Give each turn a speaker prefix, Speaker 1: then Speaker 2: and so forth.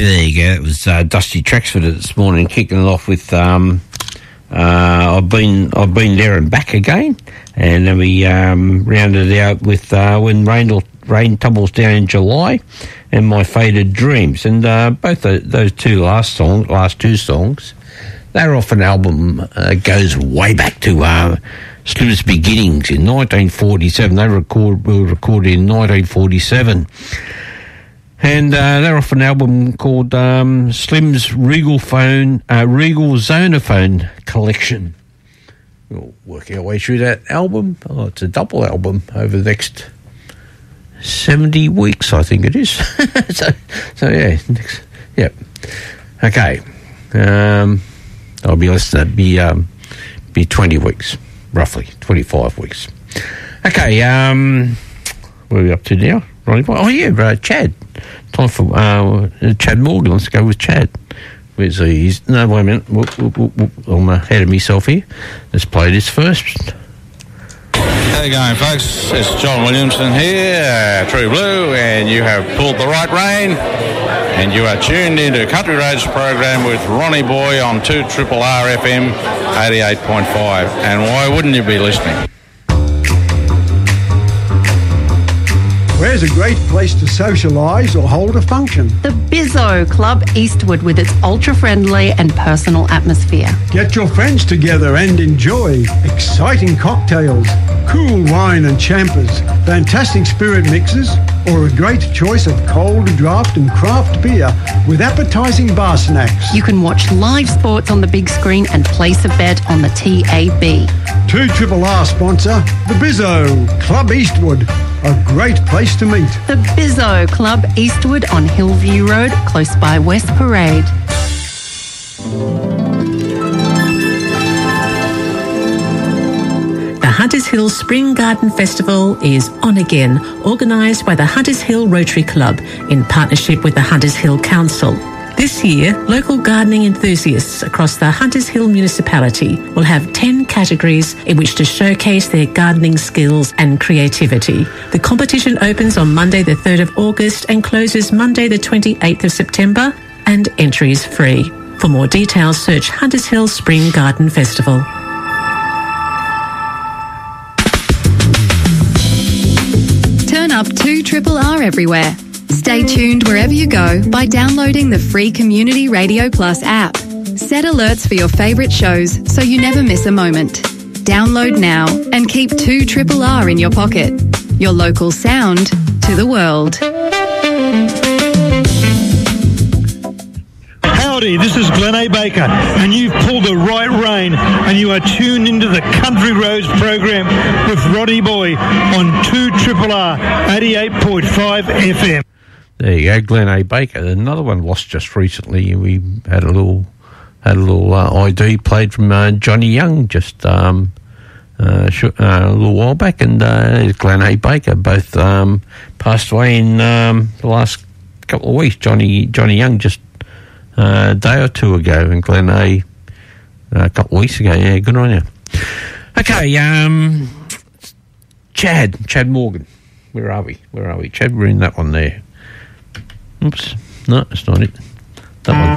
Speaker 1: Okay, there you go. It was Dusty Traxford this morning, kicking it off with I've been there and back again, and then we rounded it out with When Rain Tumbles Down in July and My Faded Dreams, and both those last two songs, they're off an album goes way back to Slim's beginnings in 1947. They were recorded in 1947. And they're off an album called Slim's Regal Zonophone Collection. We'll work our way through that album. Oh, it's a double album over the next 70 weeks, I think it is. so yeah, yep. Okay. I'll be listening. Be 20 weeks, roughly 25 weeks. Okay. Where are we up to now? Oh yeah, Chad. Time for Chad Morgan. Let's go with Chad. Where's he? No, wait a minute. I'm ahead of myself here. Let's play this first.
Speaker 2: How you going, folks? It's John Williamson here, True Blue, and you have pulled the right rein, and you are tuned into Country Roads program with Ronnie Boy on 2RRR FM 88.5. And why wouldn't you be listening?
Speaker 3: Where's a great place to socialise or hold a function?
Speaker 4: The Bizzo Club Eastwood, with its ultra-friendly and personal atmosphere.
Speaker 3: Get your friends together and enjoy exciting cocktails, cool wine and champers, fantastic spirit mixes, or a great choice of cold draft and craft beer with appetising bar snacks.
Speaker 4: You can watch live sports on the big screen and place a bet on the TAB.
Speaker 3: 2RRR sponsor, the Bizzo Club Eastwood. A great place to meet.
Speaker 4: The Bizzo Club Eastwood on Hillview Road, close by West Parade.
Speaker 5: The Hunters Hill Spring Garden Festival is on again, organised by the Hunters Hill Rotary Club in partnership with the Hunters Hill Council. This year, local gardening enthusiasts across the Hunters Hill municipality will have 10 categories in which to showcase their gardening skills and creativity. The competition opens on Monday the 3rd of August and closes Monday the 28th of September, and entry is free. For more details, search Hunters Hill Spring Garden Festival.
Speaker 6: Turn up 2RRR everywhere. Stay tuned wherever you go by downloading the free Community Radio Plus app. Set alerts for your favourite shows so you never miss a moment. Download now and keep 2RRR in your pocket. Your local sound to the world.
Speaker 7: Howdy, this is Glenn A. Baker, and you've pulled the right rein, and you are tuned into the Country Roads program with Roddy Boy on 2RRR 88.5 FM.
Speaker 1: There you go, Glenn A. Baker. Another one lost just recently. We had a little ID played from Johnny Young just a little while back, and Glenn A. Baker both passed away in the last couple of weeks. Johnny Young just a day or two ago, and Glenn A. a couple of weeks ago. Yeah, good on you. Okay, Chad Morgan. Where are we? Chad, we're in that one there. Oops, no, it's not it. That one.